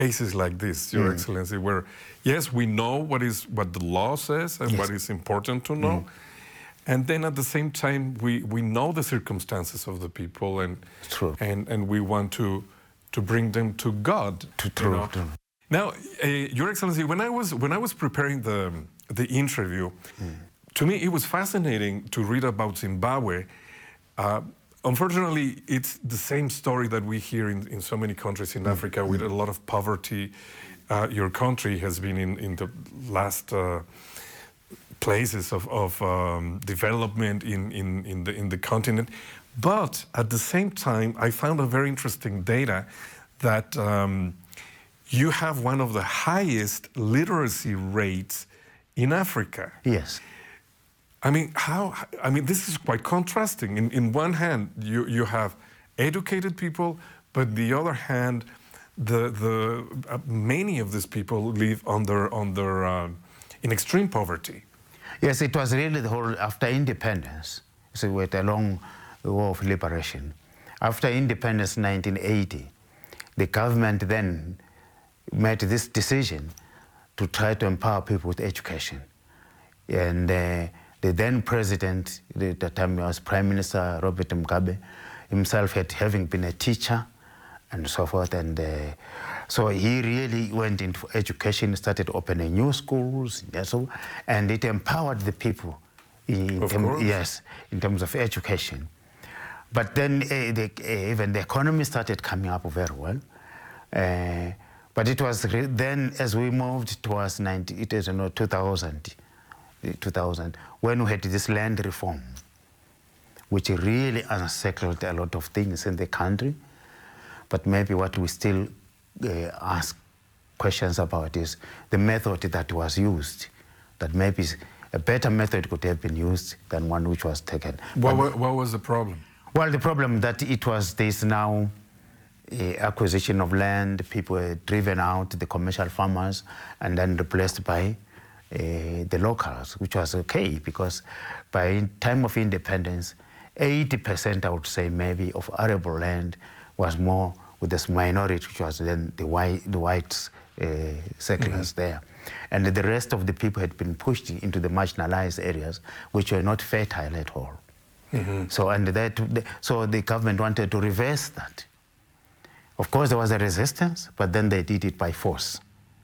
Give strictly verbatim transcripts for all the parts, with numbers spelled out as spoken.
cases like this, Your mm. Excellency, where, yes, we know what is what the law says and yes. what is important to know. Mm. And then at the same time, we, we know the circumstances of the people, and True. and and we want to to bring them to God. To true. You know? True. Now, uh, Your Excellency, when I was when I was preparing the the interview, mm. to me it was fascinating to read about Zimbabwe. Uh, unfortunately, it's the same story that we hear in, in so many countries in mm. Africa, with a lot of poverty. Uh, your country has been in in the last. Uh, places of, of um, development in, in, in, the, in the continent. But at the same time, I found a very interesting data that um, you have one of the highest literacy rates in Africa. Yes. I mean, how, I mean, this is quite contrasting. In, in one hand, you, you have educated people, but the other hand, the, the, uh, many of these people live under, under uh, in extreme poverty. Yes, it was really the whole, after independence, so we had a long war of liberation. After independence in nineteen eighty, the government then made this decision to try to empower people with education. And uh, the then president, at the time he was Prime Minister Robert Mugabe, himself had having been a teacher and so forth, and uh, so he really went into education, started opening new schools, and, so, and it empowered the people, in, term, yes, in terms of education. But then uh, the, uh, even the economy started coming up very well. Uh, but it was then, as we moved towards ninety, it is, you know, two thousand, two thousand, when we had this land reform, which really unsettled a lot of things in the country. But maybe what we still uh, ask questions about is the method that was used, that maybe a better method could have been used than one which was taken. What, what, what was the problem? Well, the problem that it was this now uh, acquisition of land, people were driven out, the commercial farmers, and then replaced by uh, the locals, which was okay, because by time of independence, eighty percent, I would say maybe, of arable land was more with this minority, which was then the white, the white uh, settlers mm-hmm. there. And the rest of the people had been pushed into the marginalized areas, which were not fertile at all. Mm-hmm. So, and that, so the government wanted to reverse that. Of course, there was a resistance, but then they did it by force.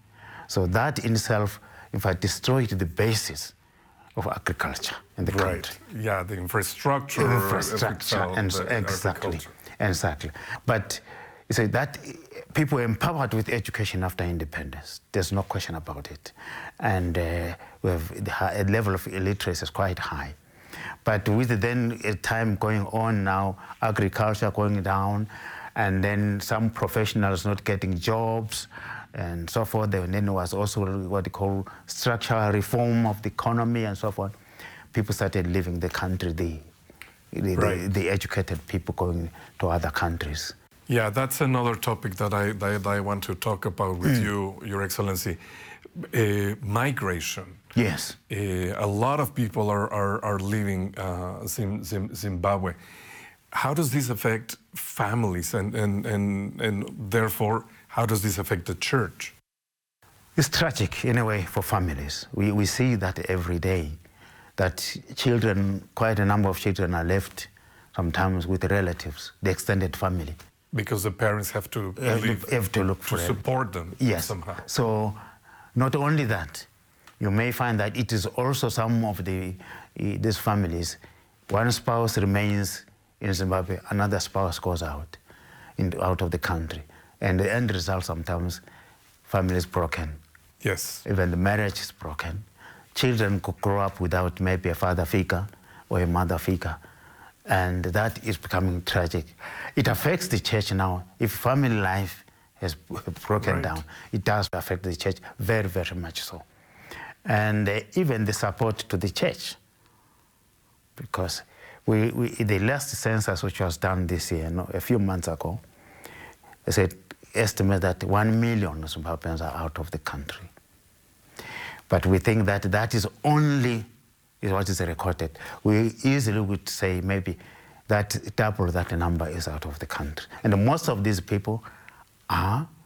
So that in itself, in fact, destroyed the basis of agriculture in the right. country. Yeah, the infrastructure. Infrastructure, and so, exactly, exactly. But you say that people were empowered with education after independence. There's no question about it. And uh, we have the level of illiteracy is quite high. But with then a time going on now, agriculture going down, and then some professionals not getting jobs, and so forth. And then there was also what they call structural reform of the economy and so forth. People started leaving the country, the, the, right. the, the educated people going to other countries. Yeah, that's another topic that I, that I want to talk about with mm. you, Your Excellency. Uh, migration. Yes. Uh, a lot of people are, are, are leaving uh, Zim, Zim, Zimbabwe. How does this affect families, and, and, and, and therefore, how does this affect the church? It's tragic, in a way, for families. We, we see that every day, that children, quite a number of children are left sometimes with relatives, the extended family. Because the parents have to have, leave, have to look for to support them yes. somehow. So, not only that, you may find that it is also some of the uh, these families, one spouse remains in Zimbabwe, another spouse goes out, into, out of the country. And the end result sometimes, family is broken. Yes. Even the marriage is broken. Children could grow up without maybe a father figure or a mother figure. And that is becoming tragic. It affects the church now. If family life has broken right. down, it does affect the church very, very much so. And uh, even the support to the church. Because we, we, the last census which was done this year, no, a few months ago, they said, estimate that one million Zimbabweans are out of the country. But we think that that is only is what is recorded. We easily would say maybe that double that number is out of the country. And most of these people are